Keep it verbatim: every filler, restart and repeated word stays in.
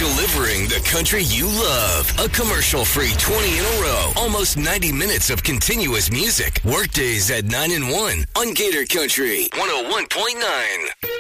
Delivering the country you love. A commercial-free twenty in a row. Almost ninety minutes of continuous music. Workdays at nine and one on Gator Country one oh one point nine.